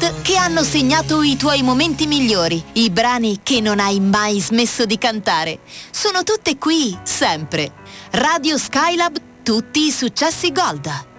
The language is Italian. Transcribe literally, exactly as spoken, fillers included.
hit che hanno segnato i tuoi momenti migliori, i brani che non hai mai smesso di cantare. Sono tutte qui, sempre. Radio Skylab, tutti i successi Gold.